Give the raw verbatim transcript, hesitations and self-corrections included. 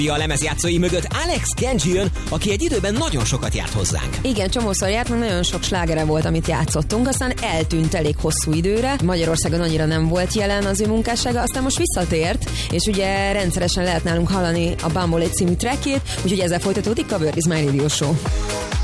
A lemezjátszói mögött Alex Kenji jön, aki egy időben nagyon sokat járt hozzánk. Igen, csomószor járt, meg nagyon sok slágere volt, amit játszottunk, aztán eltűnt elég hosszú időre. Magyarországon annyira nem volt jelen az ő munkássága, aztán most visszatért, és ugye rendszeresen lehet nálunk hallani a Bambolé című trackjét, úgyhogy ezzel folytatódik a World is My Radio Show.